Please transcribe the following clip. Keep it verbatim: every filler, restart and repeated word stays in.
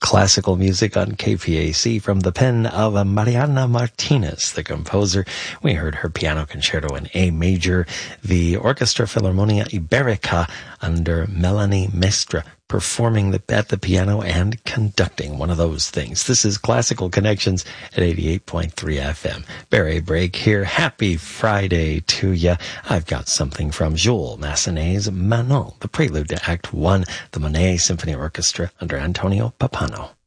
classical music on K P A C from the pen of Mariana Martinez, the composer. We heard her piano concerto in A major, the Orchestra Filarmonia Iberica under Melanie Mestre, performing the, at the piano and conducting, one of those things. This is Classical Connections at eighty-eight point three F M. Barry Break here. Happy Friday to ya. I've got something from Jules Massenet's Manon, the prelude to Act One, the Monet Symphony Orchestra under Antonio Pappano.